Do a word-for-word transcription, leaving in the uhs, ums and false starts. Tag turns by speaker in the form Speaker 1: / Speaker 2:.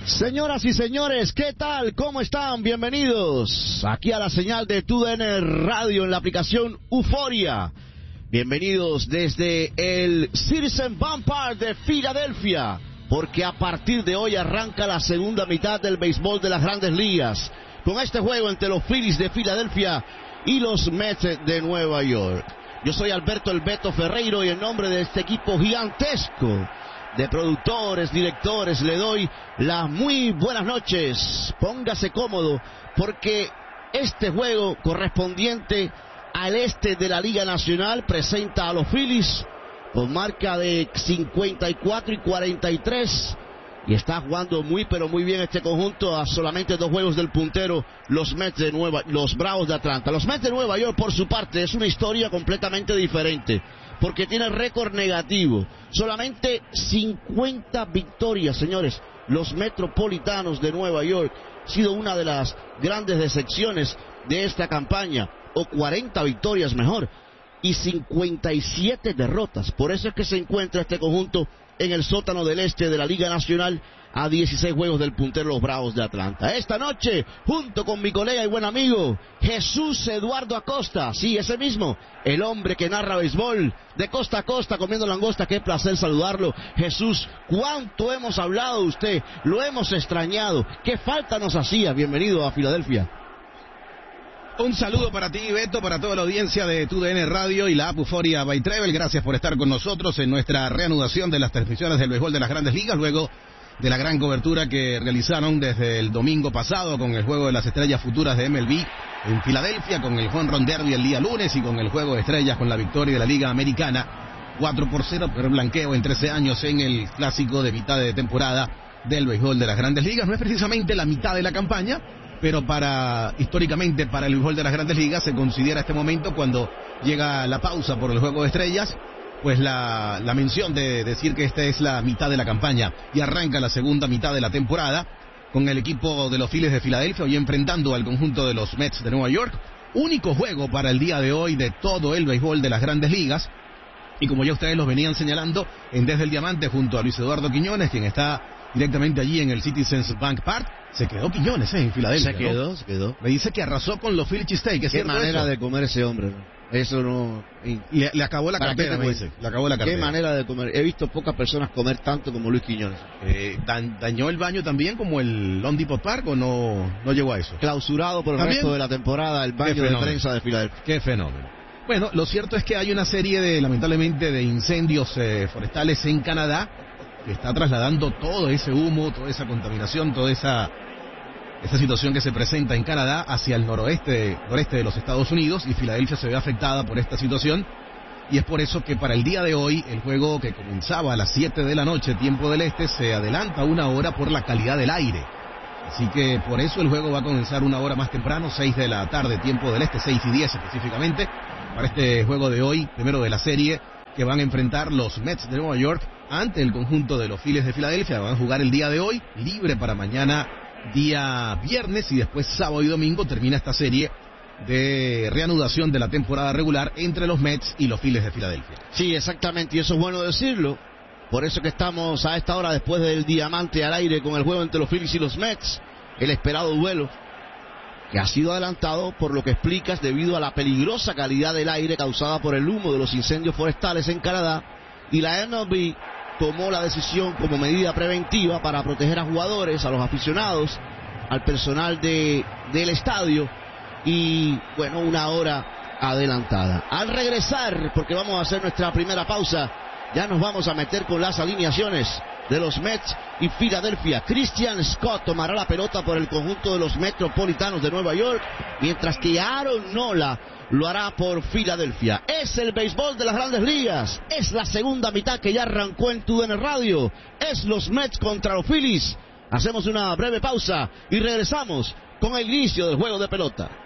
Speaker 1: Señoras y señores, ¿qué tal? ¿Cómo están? Bienvenidos aquí a la señal de T U D N Radio en la aplicación Euforia. Bienvenidos desde el Citizens Bank Park de Filadelfia, porque a partir de hoy arranca la segunda mitad del béisbol de las Grandes Ligas, con este juego entre los Phillies de Filadelfia y los Mets de Nueva York. Yo soy Alberto El Beto Ferreiro y en nombre de este equipo gigantesco de productores, directores, le doy las muy buenas noches. Póngase cómodo porque este juego correspondiente al este de la Liga Nacional presenta a los Phillies con marca de cincuenta y cuatro y cuarenta y tres, y está jugando muy pero muy bien este conjunto a solamente dos juegos del puntero, los Mets de Nueva, los Bravos de Atlanta. Los Mets de Nueva York, por su parte, es una historia completamente diferente, porque tiene récord negativo, solamente cincuenta victorias, señores. Los Metropolitanos de Nueva York han sido una de las grandes decepciones de esta campaña, o cuarenta victorias mejor, y cincuenta y siete derrotas. Por eso es que se encuentra este conjunto en el sótano del este de la Liga Nacional, a dieciséis juegos del puntero, los Bravos de Atlanta. Esta noche, junto con mi colega y buen amigo Jesús Eduardo Acosta, sí, ese mismo, el hombre que narra béisbol de costa a costa comiendo langosta. Qué placer saludarlo, Jesús. ¿Cuánto hemos hablado de usted? Lo hemos extrañado. ¿Qué falta nos hacía? Bienvenido a Filadelfia.
Speaker 2: Un saludo para ti, Beto, para toda la audiencia de T U D N Radio y la app Euforia by Trevel. Gracias por estar con nosotros en nuestra reanudación de las transmisiones del béisbol de las Grandes Ligas, luego de la gran cobertura que realizaron desde el domingo pasado con el juego de las estrellas futuras de M L B en Filadelfia, con el Home Run Derby el día lunes y con el juego de estrellas con la victoria de la Liga Americana cuatro por cero, pero blanqueo en trece años en el clásico de mitad de temporada del béisbol de las Grandes Ligas. No es precisamente la mitad de la campaña, pero para históricamente para el béisbol de las Grandes Ligas se considera este momento, cuando llega la pausa por el juego de estrellas, pues la, la mención de decir que esta es la mitad de la campaña, y arranca la segunda mitad de la temporada con el equipo de los Phillies de Filadelfia hoy enfrentando al conjunto de los Mets de Nueva York. Único juego para el día de hoy de todo el béisbol de las Grandes Ligas, y como ya ustedes los venían señalando, en Desde el Diamante junto a Luis Eduardo Quiñones, quien está directamente allí en el Citizens Bank Park. Se quedó Quiñones eh, en Filadelfia.
Speaker 1: Se quedó,
Speaker 2: ¿no?
Speaker 1: se quedó.
Speaker 2: Me dice que arrasó con los Philly Cheesesteak.
Speaker 1: Qué manera eso? de comer ese hombre, ¿no? Eso no...
Speaker 2: Le, le acabó la cartera, me dice. Le acabó la cartera.
Speaker 1: Qué manera de comer. He visto pocas personas comer tanto como Luis Quiñones.
Speaker 2: Eh, dan, ¿Dañó el baño también como el Lone Depot Park o no, no llegó a eso?
Speaker 1: Clausurado por el ¿También? resto de la temporada el baño de prensa de Filadelfia.
Speaker 2: Qué fenómeno. Bueno, lo cierto es que hay una serie de, lamentablemente, de incendios eh, forestales en Canadá, que está trasladando todo ese humo, toda esa contaminación, toda esa... esta situación que se presenta en Canadá hacia el noroeste, noreste de los Estados Unidos, y Filadelfia se ve afectada por esta situación, y es por eso que para el día de hoy el juego, que comenzaba a las siete de la noche tiempo del este, se adelanta una hora por la calidad del aire. Así que por eso el juego va a comenzar una hora más temprano, seis de la tarde tiempo del este, seis y diez específicamente, para este juego de hoy, primero de la serie, que van a enfrentar los Mets de Nueva York ante el conjunto de los Phillies de Filadelfia. Van a jugar el día de hoy, libre para mañana día viernes, y después sábado y domingo termina esta serie de reanudación de la temporada regular entre los Mets y los Phillies de Filadelfia.
Speaker 1: Sí, exactamente, y eso es bueno decirlo. Por eso que estamos a esta hora después del Diamante al aire con el juego entre los Phillies y los Mets, el esperado duelo que ha sido adelantado por lo que explicas debido a la peligrosa calidad del aire causada por el humo de los incendios forestales en Canadá, y la M L B tomó la decisión como medida preventiva para proteger a jugadores, a los aficionados, al personal de, del estadio, y bueno, una hora adelantada. Al regresar, porque vamos a hacer nuestra primera pausa, ya nos vamos a meter con las alineaciones de los Mets y Filadelfia. Christian Scott tomará la pelota por el conjunto de los Metropolitanos de Nueva York, mientras que Aaron Nola lo hará por Filadelfia. Es el béisbol de las Grandes Ligas, es la segunda mitad que ya arrancó en T U D N Radio, es los Mets contra los Phillies. Hacemos una breve pausa y regresamos con el inicio del juego de pelota.